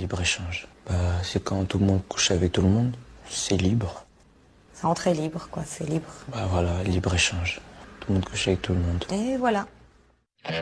libre-échange. C'est quand tout le monde couche avec tout le monde, c'est libre. C'est entrée libre, quoi, c'est libre. Voilà, libre-échange. Tout le monde couche avec tout le monde. Et voilà.